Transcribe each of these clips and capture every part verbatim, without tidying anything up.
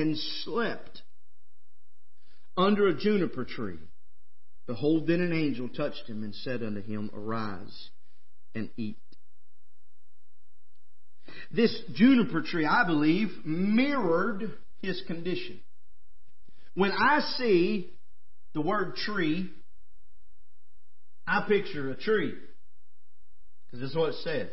and slept under a juniper tree. Behold, then an angel touched him and said unto him, Arise and eat. This juniper tree, I believe, mirrored his condition. When I see the word tree, I picture a tree, because that's what it said.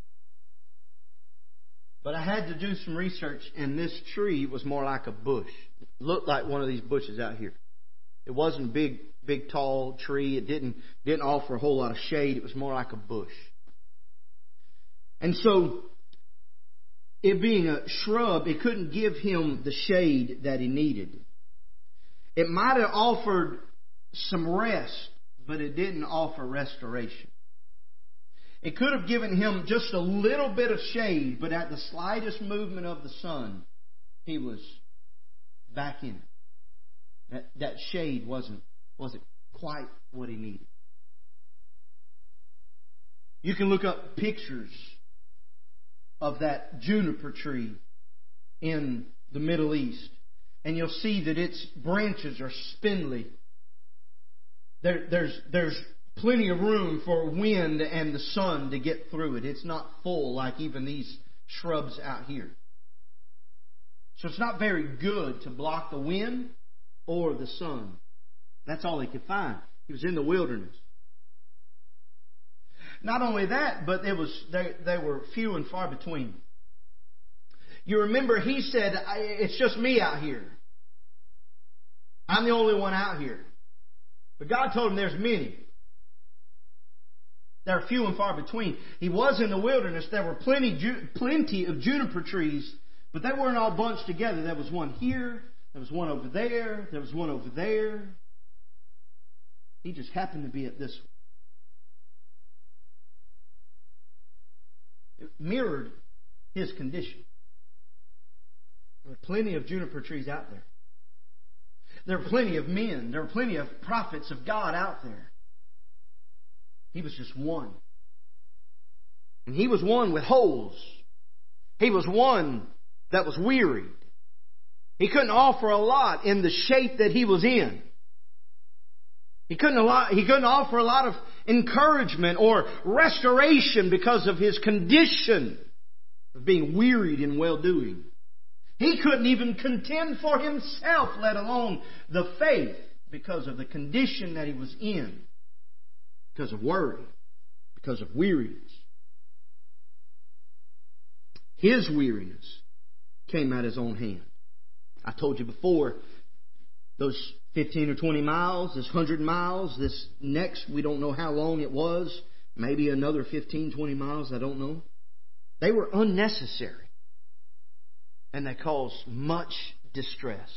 But I had to do some research, and this tree was more like a bush. It looked like one of these bushes out here. It wasn't a big, big, tall tree. It didn't, didn't offer a whole lot of shade. It was more like a bush. And so, it being a shrub, it couldn't give him the shade that he needed. It might have offered some rest, but it didn't offer restoration. It could have given him just a little bit of shade, but at the slightest movement of the sun, he was back in it. That, that shade wasn't, wasn't quite what he needed. You can look up pictures of that juniper tree in the Middle East, and you'll see that its branches are spindly. There, there's, there's plenty of room for wind and the sun to get through it. It's not full like even these shrubs out here. So it's not very good to block the wind or the sun. That's all he could find. He was in the wilderness. Not only that, but it was they, they were few and far between. You remember he said, it's just me out here. I'm the only one out here. But God told him there's many. There are few and far between. He was in the wilderness. There were plenty, plenty of juniper trees, but they weren't all bunched together. There was one here. There was one over there. There was one over there. He just happened to be at this one. It mirrored his condition. There were plenty of juniper trees out there. There were plenty of men. There were plenty of prophets of God out there. He was just one. And he was one with holes. He was one that was wearied. He couldn't offer a lot in the shape that he was in. He couldn't, allow, he couldn't offer a lot of encouragement or restoration because of his condition of being wearied in well-doing. He couldn't even contend for himself, let alone the faith, because of the condition that he was in. Because of worry. Because of weariness. His weariness came at his own hand. I told you before, those fifteen or twenty miles, this one hundred miles, this next, we don't know how long it was. Maybe another fifteen, twenty miles, I don't know. They were unnecessary. And they caused much distress.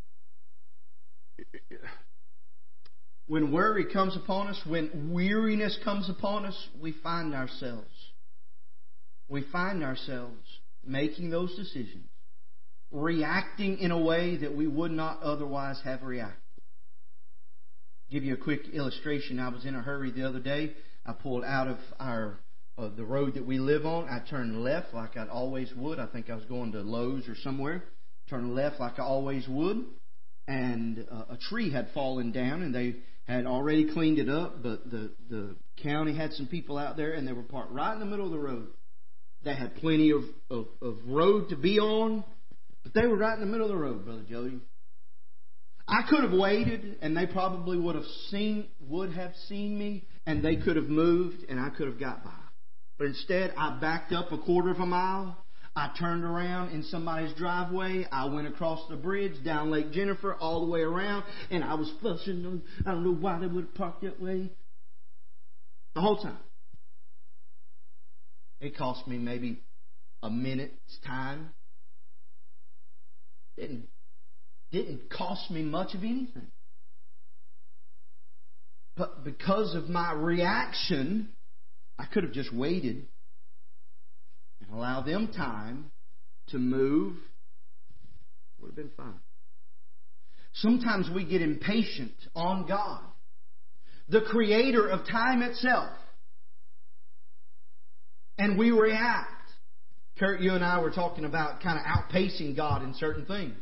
When worry comes upon us, when weariness comes upon us, we find ourselves. We find ourselves making those decisions. Reacting in a way that we would not otherwise have reacted. Give you a quick illustration. I was in a hurry the other day. I pulled out of our uh, the road that we live on. I turned left like I always would. I think I was going to Lowe's or somewhere. Turned left like I always would. And uh, a tree had fallen down, and they had already cleaned it up. But the, the county had some people out there, and they were parked right in the middle of the road. They had plenty of, of, of road to be on, but they were right in the middle of the road, Brother Jody. I could have waited, and they probably would have seen would have seen me, and they could have moved, and I could have got by. But instead, I backed up a quarter of a mile. I turned around in somebody's driveway. I went across the bridge, down Lake Jennifer, all the way around, and I was fussing. I don't know why they would have parked that way. The whole time. It cost me maybe a minute's time. Didn't didn't cost me much of anything. But because of my reaction, I could have just waited and allowed them time to move. Would have been fine. Sometimes we get impatient on God, the Creator of time itself, and we react. Kurt, you and I were talking about kind of outpacing God in certain things.